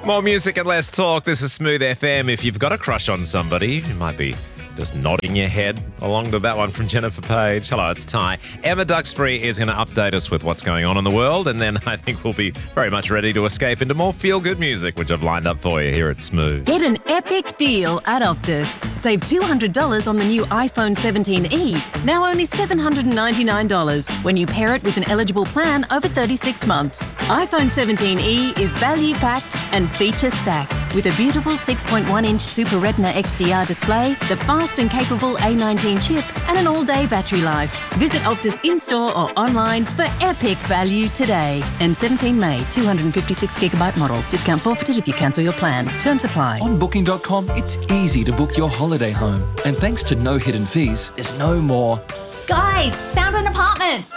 More music and less talk. This is Smooth FM. If you've got a crush on somebody, you might be just nodding your head along to that one from Jennifer Page. Hello, it's Ty. Emma Duxbury is going to update us with what's going on in the world, and then I think we'll be very much ready to escape into more feel-good music, which I've lined up for you here at Smooth. Get an epic deal at Optus. Save $200 on the new iPhone 17e, now only $799 when you pair it with an eligible plan over 36 months. iPhone 17e is value-packed and feature-stacked with a beautiful 6.1-inch Super Retina XDR display, the fast and capable A19 chip, and an all-day battery life. Visit Optus in-store or online for epic value today. And 17 May, 256GB model. Discount forfeited if you cancel your plan. Terms apply. On Booking.com, it's easy to book your holiday home. And thanks to no hidden fees, there's no more. Guys, found an apartment.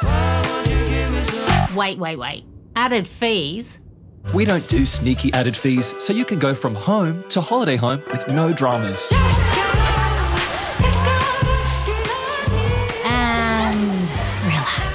Wait. Added fees? We don't do sneaky added fees, so you can go from home to holiday home with no dramas. And relax.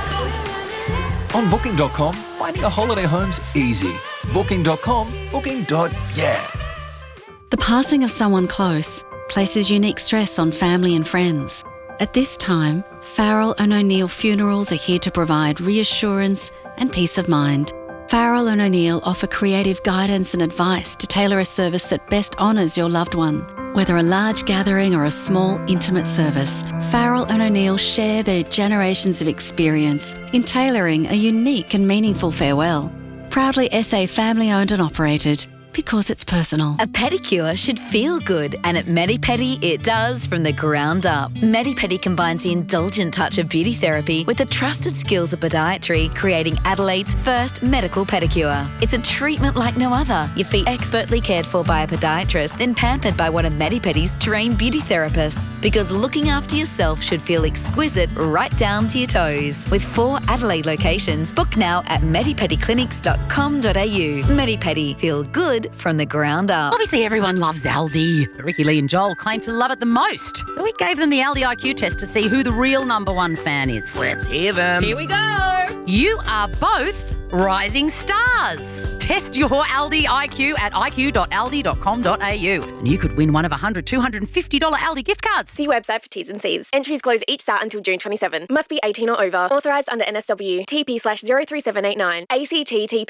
On Booking.com, finding a holiday home's easy. Booking.com, booking.yeah. The passing of someone close places unique stress on family and friends. At this time, Farrell and O'Neill Funerals are here to provide reassurance and peace of mind. Farrell and O'Neill offer creative guidance and advice to tailor a service that best honours your loved one. Whether a large gathering or a small, intimate service, Farrell and O'Neill share their generations of experience in tailoring a unique and meaningful farewell. Proudly SA family-owned and operated, because it's personal. A pedicure should feel good, and at Medi-Pedi it does from the ground up. Medi-Pedi combines the indulgent touch of beauty therapy with the trusted skills of podiatry, creating Adelaide's first medical pedicure. It's a treatment like no other. Your feet expertly cared for by a podiatrist, then pampered by one of Medi-Pedi's trained beauty therapists. Because looking after yourself should feel exquisite right down to your toes. With 4 Adelaide locations, book now at medipediclinics.com.au. Medi-Pedi, feel good from the ground up. Obviously, everyone loves Aldi. Ricky Lee and Joel claim to love it the most. So we gave them the Aldi IQ test to see who the real number one fan is. Let's hear them. Here we go. You are both rising stars. Test your Aldi IQ at iq.aldi.com.au and you could win one of $100, $250 Aldi gift cards. See website for T's and C's. Entries close each start until June 27. Must be 18 or over. Authorised under NSW. TP/03789. ACT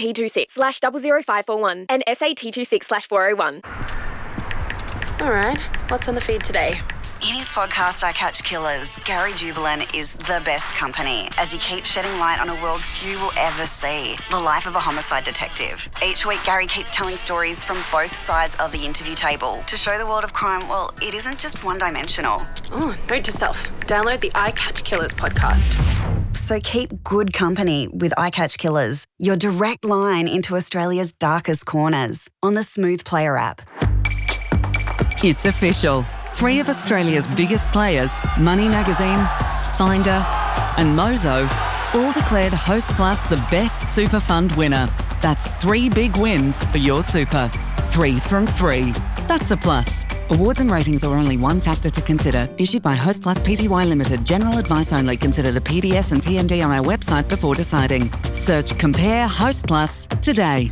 TP26/00541. And SAT26/401. All right. What's on the feed today? In his podcast, I Catch Killers, Gary Jubilant is the best company as he keeps shedding light on a world few will ever see, the life of a homicide detective. Each week, Gary keeps telling stories from both sides of the interview table to show the world of crime, well, it isn't just one-dimensional. Oh, note to self. Download the I Catch Killers podcast. So keep good company with I Catch Killers, your direct line into Australia's darkest corners, on the Smooth Player app. It's official. 3 of Australia's biggest players, Money Magazine, Finder and Mozo, all declared Hostplus the best super fund winner. That's 3 big wins for your super. 3 from 3. That's a plus. Awards and ratings are only one factor to consider. Issued by Hostplus Pty Limited. General advice only. Consider the PDS and TMD on our website before deciding. Search Compare Hostplus today.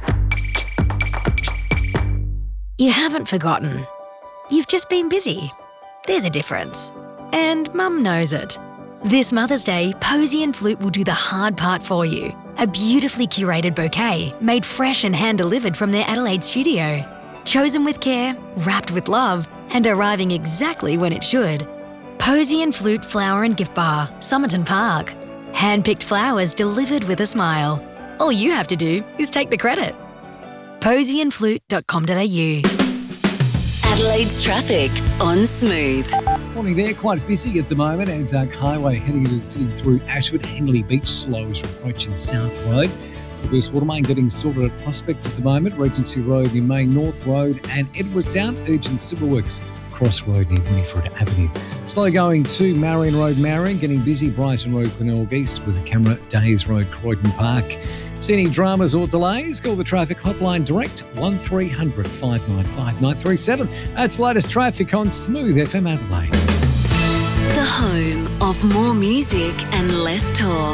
You haven't forgotten. You've just been busy. There's a difference. And Mum knows it. This Mother's Day, Posy and Flute will do the hard part for you. A beautifully curated bouquet, made fresh and hand-delivered from their Adelaide studio. Chosen with care, wrapped with love, and arriving exactly when it should. Posy and Flute Flower and Gift Bar, Somerton Park. Hand-picked flowers delivered with a smile. All you have to do is take the credit. posyandflute.com.au. Adelaide's traffic on Smooth. Morning there, quite busy at the moment. Anzac Highway heading into the city through Ashford. Henley Beach slow as you're approaching South Road. The West Watermain getting sorted at Prospect at the moment. Regency Road near Main North Road and Edwardstown. Urgent civil works. Crossroad near Winifred Avenue. Slow going to Marion Road, Marion. Getting busy Brighton Road, Glenelg East with a camera. Days Road, Croydon Park. See any dramas or delays? Call the traffic hotline direct 1300 595 937. That's latest traffic on Smooth FM Adelaide. The home of more music and less talk.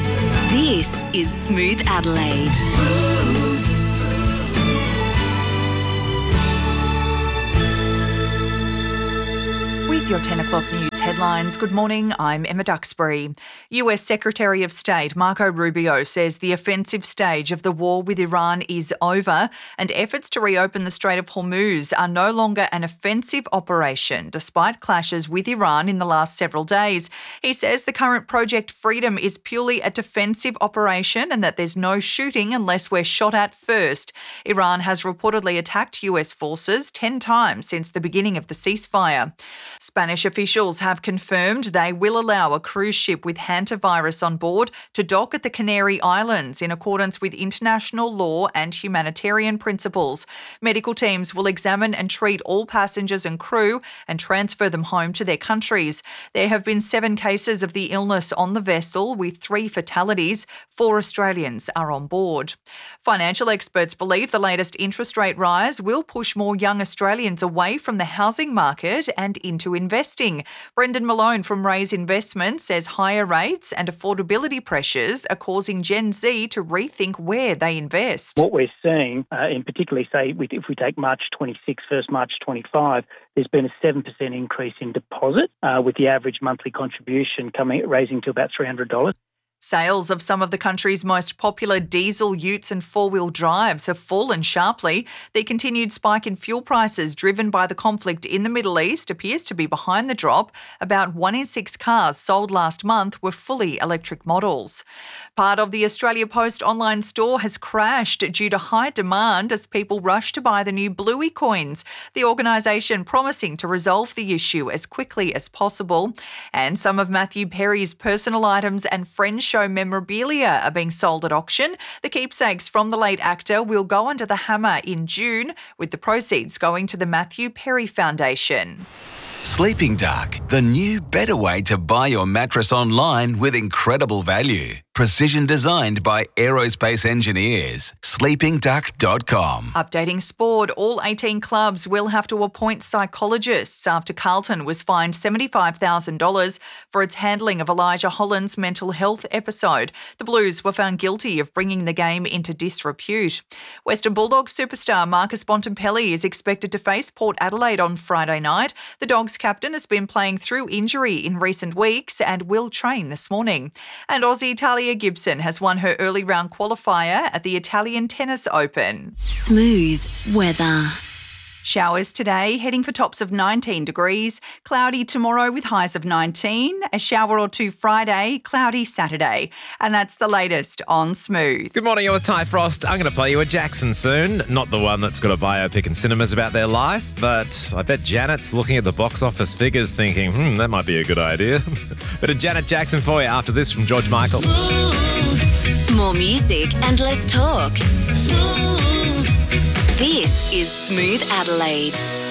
This is Smooth Adelaide. your 10 o'clock news headlines. Good morning, I'm Emma Duxbury. US Secretary of State Marco Rubio says the offensive stage of the war with Iran is over and efforts to reopen the Strait of Hormuz are no longer an offensive operation, despite clashes with Iran in the last several days. He says the current Project Freedom is purely a defensive operation and that there's no shooting unless we're shot at first. Iran has reportedly attacked US forces 10 times since the beginning of the ceasefire. Spanish officials have confirmed they will allow a cruise ship with hantavirus on board to dock at the Canary Islands in accordance with international law and humanitarian principles. Medical teams will examine and treat all passengers and crew and transfer them home to their countries. There have been 7 cases of the illness on the vessel, with 3 fatalities. 4 Australians are on board. Financial experts believe the latest interest rate rise will push more young Australians away from the housing market and into investing. Brendan Malone from Raise Investment says higher rates and affordability pressures are causing Gen Z to rethink where they invest. What we're seeing, in particularly, say, if we take March 26 versus March 25, there's been a 7% increase in deposit, with the average monthly contribution raising to about $300. Sales of some of the country's most popular diesel utes and 4-wheel drives have fallen sharply. The continued spike in fuel prices driven by the conflict in the Middle East appears to be behind the drop. About 1 in 6 cars sold last month were fully electric models. Part of the Australia Post online store has crashed due to high demand as people rush to buy the new Bluey coins, the organisation promising to resolve the issue as quickly as possible. And some of Matthew Perry's personal items and Friends show memorabilia are being sold at auction. The keepsakes from the late actor will go under the hammer in June, with the proceeds going to the Matthew Perry Foundation. Sleeping Dark, the new better way to buy your mattress online with incredible value. Precision designed by aerospace engineers. sleepingduck.com. Updating sport, all 18 clubs will have to appoint psychologists after Carlton was fined $75,000 for its handling of Elijah Holland's mental health episode. The Blues were found guilty of bringing the game into disrepute. Western Bulldogs superstar Marcus Bontempelli is expected to face Port Adelaide on Friday night. The Dogs captain has been playing through injury in recent weeks and will train this morning. And Aussie Talia Gibson has won her early round qualifier at the Italian Tennis Open. Smooth weather. Showers today, heading for tops of 19 degrees. Cloudy tomorrow with highs of 19. A shower or 2 Friday, cloudy Saturday. And that's the latest on Smooth. Good morning, you're with Ty Frost. I'm going to play you a Jackson soon. Not the one that's got a biopic in cinemas about their life, but I bet Janet's looking at the box office figures thinking, that might be a good idea. Bit of Janet Jackson for you after this from George Michael. More music and less talk. This is Smooth Adelaide.